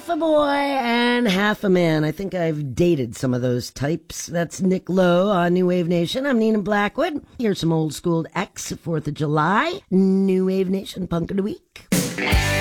half a boy and half a man. I think I've dated some of those types. That's Nick Lowe on New Wave Nation. I'm Nina Blackwood. Here's some old school X, 4th of July. New Wave Nation, Punk of the Week.